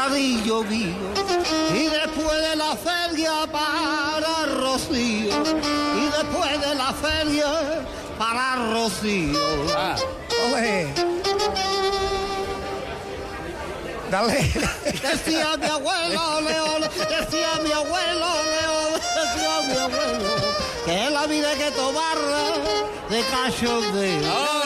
paradillo mío, y después de la feria para Rocío, y después de la feria para Rocío. Oye. Dale. Decía mi abuelo, León, decía mi abuelo, León, decía mi abuelo, que la vida hay que tomarla de cachondeo.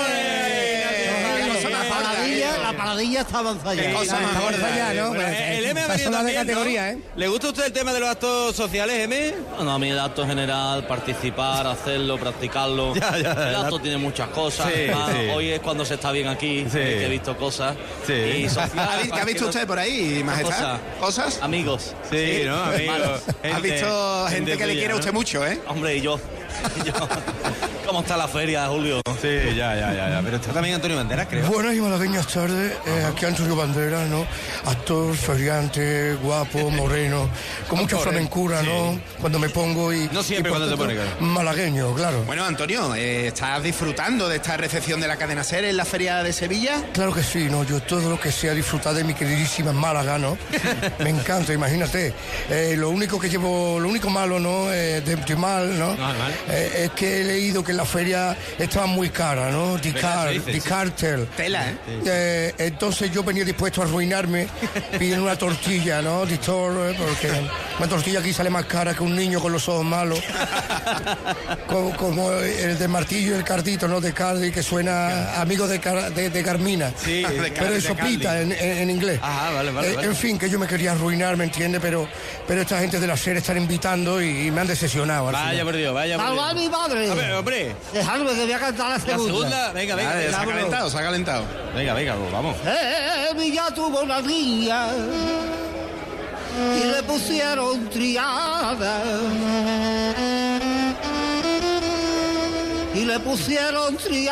La paradilla estaba ensayada. Qué cosa más gorda, ¿no? Bueno, el M ha venido de también, categoría, ¿no? ¿eh? ¿Le gusta a usted el tema de los actos sociales, M? Bueno, a mí el acto general, participar, hacerlo, practicarlo. El acto tiene muchas cosas. Sí, Además, sí. hoy es cuando se está bien aquí, Sí. que he visto cosas. Sí. Y social, ¿Qué ha visto usted por ahí, majestad? ¿Cosas? Amigos. Sí, ¿no? Amigos. Ha visto gente que le quiere a usted mucho, ¿eh? Hombre, y yo. ¿Cómo está la feria, Julio? Sí, ya. Pero está también Antonio Banderas, creo. Buenas y malagueñas tardes, aquí Antonio Banderas, ¿no? Actor, feriante, guapo, moreno, con mucha flamencura, ¿no? Cuando me pongo y... No siempre y por cuando te tanto, pones, claro. Malagueño, claro. Bueno, Antonio, ¿estás disfrutando de esta recepción de la cadena SER en la Feria de Sevilla? Claro que sí, ¿no? Yo todo lo que sea disfrutar de mi queridísima Málaga, ¿no? Me encanta, imagínate. Lo único malo, ¿no? De mal, ¿no? Es que he leído que la feria estaba muy cara, ¿no? The Cartel. Tela, ¿eh? Entonces yo venía dispuesto a arruinarme pidiendo una tortilla, ¿no? Porque una tortilla aquí sale más cara que un niño con los ojos malos. como el de Martillo y el Cardito, ¿no? De Cardi, que suena amigo de Carmina. Sí, pero es sopita en inglés. Vale. En fin, que yo me quería arruinar, ¿me entiendes? Pero esta gente de la SER están invitando y me han decepcionado. Vaya por Dios. ¡Salva a mi madre! A ver, hombre. Dejadme que voy a cantar la La segunda. segunda. Venga. Se ha calentado. Venga, pues vamos. Villa tuvo una niña y le pusieron triada. Y le pusieron triada.